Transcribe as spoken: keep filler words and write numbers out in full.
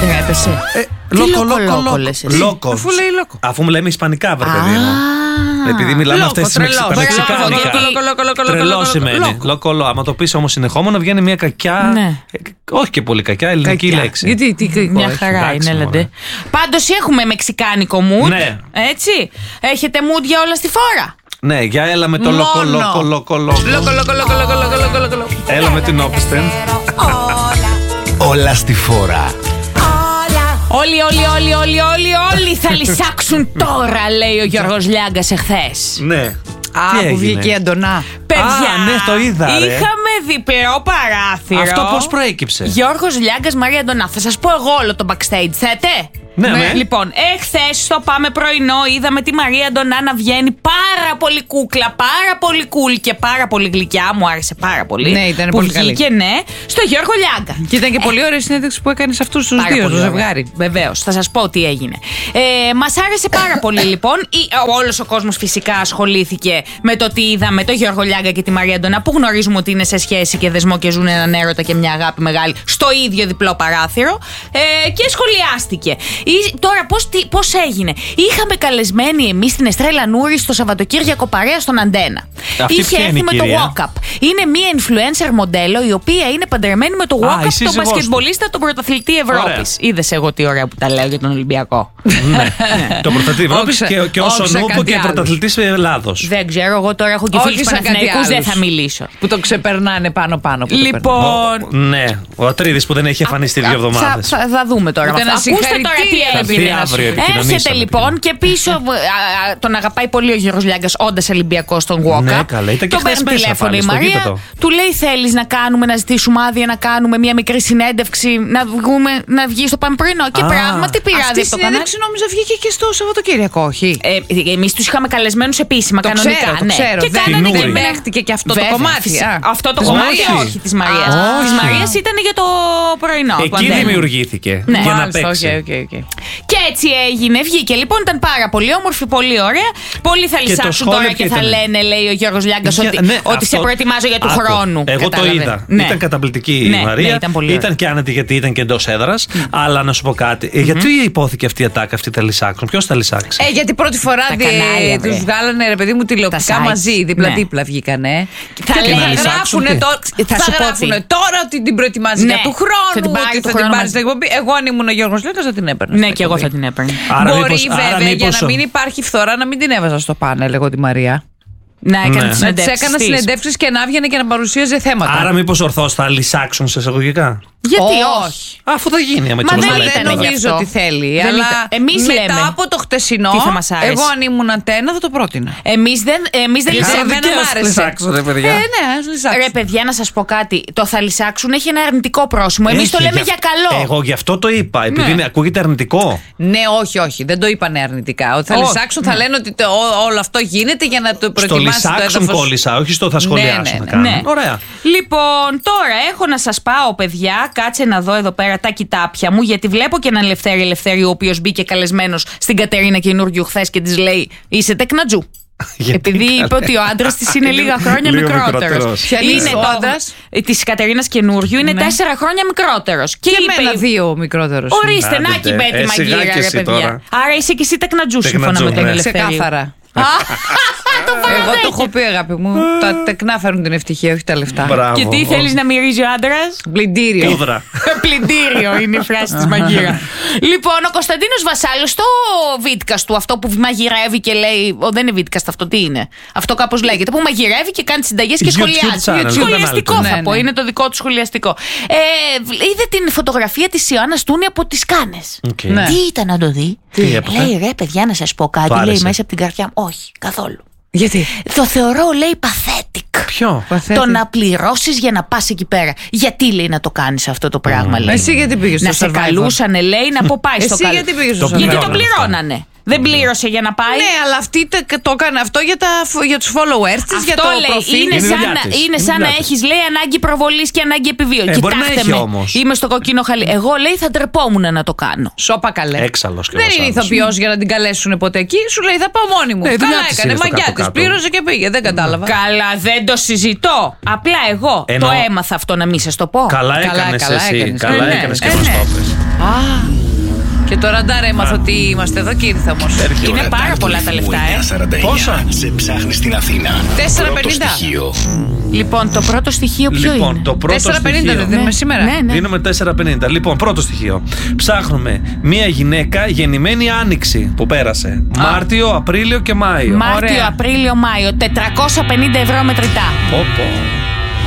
Ντρέπεσαι. Λόκο, λόκο, λόκο. Αφού λέει λόκο. Αφού μου λέμε ισπανικά, βρε παιδί μου. Επειδή μιλάμε αυτές τις μεξικάνικα. Τρελό σημαίνει. Λόκο, άμα το πεις όμως συνεχόμενο, βγαίνει μια κακιά. Όχι και πολύ κακιά ελληνική λέξη. Γιατί μια χαρά είναι, λέτε. Πάντως έχουμε μεξικάνικο mood. Έτσι. Έχετε mood για όλα στη φόρα. Ναι, για έλα με το λόκο, λόκο, λόκο, λόκο. Έλα με την όπισθεν. Όλα στη φόρα. Όλοι, όλοι, όλοι, όλοι, όλοι, όλοι θα λυσάξουν τώρα, λέει ο Γιώργος Λιάγκας εχθές. Ναι. Α, που βγήκε η Αντωνά. Παιδιά, Α, ναι, το είδα, ρε. Είχαμε διπλό παράθυρο. Αυτό πώς προέκυψε? Γιώργος Λιάγκας, Μαρία Αντωνά. Θα σας πω εγώ όλο το backstage, θέτε? Ναι, ναι. Λοιπόν, εχθές στο Πάμε Πρωινό είδαμε τη Μαρία Αντωνά να βγαίνει πάρα πολύ κούκλα, πάρα πολύ cool και πάρα πολύ γλυκιά. Μου άρεσε πάρα πολύ. Ναι, ήταν που πολύ βγήκε, καλή. ναι, στο Γιώργο Λιάγκα. Και ήταν και ε, πολύ ωραία συνέντευξη που έκανε σε αυτούς τους δύο, το ζευγάρι. Βεβαίως, θα σας πω τι έγινε. Ε, μας άρεσε πάρα πολύ λοιπόν. Όλος ο κόσμος φυσικά ασχολήθηκε με το τι είδαμε το Γιώργο Λιάγκα και τη Μαρία Αντωνά, που γνωρίζουμε ότι είναι σε σχέση και δεσμό και ζουν έναν έρωτα και μια αγάπη μεγάλη στο ίδιο διπλό παράθυρο. Ε, και σχολιάστηκε. Τώρα πώς, τι, πώς έγινε? Είχαμε καλεσμένη εμείς την Εστρέλα Νούρη στο Σαββατοκύριακο παρέα στον Αντένα. Αυτή είχε έρθει με το walk-up. Είναι μία influencer μοντέλο η οποία είναι παντρεμένη με το walk-up, τον μπασκετμπολίστα, τον πρωταθλητή Ευρώπης. Είδες εγώ τι ωραία που τα λέω για τον Ολυμπιακό. Ναι. Τον πρωταθλητή Ευρώπης και, και ως ο Νούπο και πρωταθλητής Ελλάδος. Δεν ξέρω, εγώ τώρα έχω και φίλους Παναθηναϊκούς, δεν θα μιλήσω. Που το ξεπερνάνε πάνω-πάνω. Λοιπόν. Ναι, ο Ατρίδης που δεν έχει εμφανιστεί δύο εβδομάδες. Θα δούμε τώρα. Ακούστε τώρα τι έρχεται λοιπόν και πίσω. Τον αγαπάει πολύ ο Γιώργος Λιάγκας, όντας Ολυμπιακός στον walk-up. Ναι, καλά, ήταν και τον παίρνει τηλέφωνο η Μαρία. Του λέει: θέλεις να κάνουμε, να ζητήσουμε άδεια, να κάνουμε μια μικρή συνέντευξη, να βγούμε, να βγει στο Πάμε Πρωινό. Και πράγματι πειράζει αυτό. Αυτή η συνέντευξη νόμιζα βγήκε και στο Σαββατοκύριακο, όχι? Εμείς τους είχαμε καλεσμένους επίσημα κανονικά. Το ξέρω, και κάνανε και μπέχτηκε και αυτό το κομμάτι. Αυτό το κομμάτι όχι της Μαρίας. Της Μαρίας ήταν για το πρωινό. Εκεί δημιουργήθηκε για να παίξει. Και έτσι έγινε, βγήκε λοιπόν, ήταν πάρα πολύ όμορφη, πολύ ωραία. Πολλοί θα λυσάξουν τώρα και θα λένε, λέει ο Γιώργος Λιάγκας, ότι, ναι, ότι αυτό... σε προετοιμάζω για του Άκου. χρόνου. Εγώ Κατάλαβε. το είδα. Ναι. Ήταν καταπληκτική η ναι, Μαρία. Ναι, ήταν, πολύ ήταν και άνετη γιατί ήταν και εντός έδρας. Mm. Αλλά να σου πω κάτι. Mm-hmm. Γιατί υπόθηκε αυτή η ατάκα, αυτή τα λυσάξουν? Ποιος τα λυσάξει? Ε, γιατί πρώτη φορά δι... τους βγάλανε, ρε παιδί μου, τηλεοπτικά μαζί, δίπλα-δίπλα βγήκανε. Θα γράφουνε τώρα ότι την προετοιμάζει για του χρόνου. Ότι θα την πάρει στην εκπομπή. Εγώ αν ήμουν ο Γιώργος Λιάγκας θα την έπαιρνα. Ναι, και εγώ θα την έπαιρνα. Μπορεί βέβαια για να μην υπάρχει φθορά να μην την έβαζα στο πάνελ εγώ τη Μαρία. Να έκανε ναι. Να της έκανα συνεντεύξεις και να έβγαινε και να παρουσίαζε θέματα. Άρα μήπως ορθώς θα λυσάξουν σε εισαγωγικά? Γιατί όχι? Αφού θα γίνει. Μα δεν, δεν νομίζω ότι θέλει. Δεν αλλά εμείς μετά λέμε από το χτεσινό, εγώ αν ήμουν Αντένα θα το πρότεινα. Εμείς δεν, εμείς δεν λυσάξουν. Δεν μ' άρεσε. Ρε παιδιά. Ε, ναι, λυσάξουν. Ρε παιδιά, να σας πω κάτι. Το θα λυσάξουν έχει ένα αρνητικό πρόσημο. Εμείς το λέμε για καλό. Εγώ γι' αυτό το είπα. Επειδή ακούγεται αρνητικό. Ναι, όχι, όχι. Δεν το είπανε αρνητικά. Ότι θα λυσάξουν, θα λένε ότι όλο αυτό γίνεται για να το προετοιμάσει το έδαφος. Στο λυσάξουν κόλλησα, όχι στο θα σχολιάσουν. Ωραία. Λοιπόν, τώρα έχω να σας πάω, παιδιά. Κάτσε να δω εδώ πέρα τα κοιτάπια μου, γιατί βλέπω και έναν Λευτέρη Ελευθέριου, ο οποίος μπήκε καλεσμένος στην Κατερίνα Καινούριου χθες και της λέει: είσαι τεκνατζού. Επειδή είπε ότι ο άντρας της είναι λίγα χρόνια μικρότερος. Ποια είναι ο άντρας της Κατερίνας Καινούριου? Είναι τέσσερα χρόνια μικρότερος. Και εμένα δύο μικρότερος. Ορίστε, να και Μπέτη Μαγκύρα, ρε παιδιά. Άρα είσαι και εσύ τεκνατζού, σύμφωνα με τον Ελευθέριο. Ξεκάθαρα. Εγώ το έχω πει, αγάπη μου. Τα τεκνά φέρνουν την ευτυχία, όχι τα λεφτά. Μπράβο. Και τι θέλεις να μυρίζει ο άντρας? Πλυντήριο. Πλυντήριο είναι η φράση της Μαγκύρα. Λοιπόν, ο Κωνσταντίνος Βασάλος στο βίτκας του, αυτό που μαγειρεύει και λέει. Ο, δεν είναι βίτκας, αυτό τι είναι? Αυτό κάπως λέγεται. Που μαγειρεύει και κάνει συνταγές και σχολιάζει. Σχολιαστικό θα πω, είναι το δικό του σχολιαστικό. Είδε την φωτογραφία της Ιωάννας Τούνη από τις Κάνες. Τι ήταν να το δει? Λέει, ρε παιδιά, να σας πω κάτι. Λέει μέσα από την καρδιά μου. Όχι, καθόλου. Γιατί? Το θεωρώ, λέει, pathetic. Ποιο? Pathetic. Το να πληρώσεις για να πας εκεί πέρα. Γιατί, λέει, να το κάνεις αυτό το πράγμα, mm. λέει. Εσύ γιατί πήγες στο Να σε καλούσανε, λέει, να πω πάει στο καλό. Εσύ γιατί πήγες στο Survivor? Γιατί το πληρώνανε. Δεν πλήρωσε για να πάει. Ναι, αλλά αυτή το, το έκανε αυτό για, τα, για τους followers της, για το λέει, προφίλ. Είναι είναι σαν, είναι σαν να έχεις, λέει, ανάγκη προβολής και ανάγκη επιβίωσης. Ε, Κοιτάξτε με, όμως. Είμαι στο κοκκίνο χαλί. Εγώ, λέει, θα ντρεπόμουν να το κάνω. Σώπα καλέ. Έξαλλος και δεν είναι ηθοποιός για να την καλέσουν ποτέ εκεί. Σου λέει θα πάω μόνη μου. Ε, Καλά έκανε. Μαγκιά της. Πλήρωσε και πήγε. Δεν κατάλαβα. Καλά, δεν το συζητώ. Απλά εγώ Ενώ... το έμαθα αυτό, να μην σας το πω. Καλά έκανες εσύ. Καλά έκανες και μας το πες. Α, και το ραντάρ έμαθα ότι είμαστε εδώ και ήρθα όμως. Και είναι πάρα πολλά τα λεφτά, ε. Πόσα? Σε ψάχνει στην Αθήνα. τέσσερα πενήντα. Λοιπόν, το πρώτο στοιχείο ποιο λοιπόν, είναι? Το πρώτο τέσσερα πενήντα στοιχείο... δεν δίνουμε σήμερα. Ναι, ναι. Δίνουμε τέσσερα πενήντα. Λοιπόν, πρώτο στοιχείο. Ψάχνουμε μία γυναίκα γεννημένη Άνοιξη που πέρασε. Α. Μάρτιο, Απρίλιο και Μάιο. Μάρτιο, Ωραία. Απρίλιο, Μάιο. τετρακόσια πενήντα ευρώ μετρητά. Πω, πω.